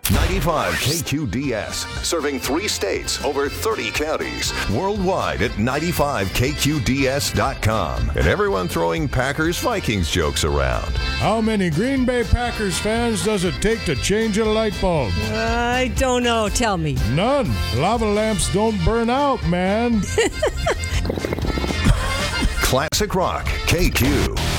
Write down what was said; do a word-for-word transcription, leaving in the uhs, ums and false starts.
ninety-five K Q D S, serving three states, over thirty counties, worldwide at ninety-five K Q D S dot com. And everyone throwing Packers Vikings jokes around. How many Green Bay Packers fans does it take to change a light bulb? I don't know. Tell me. None. Lava lamps don't burn out, man. Classic Rock, K Q.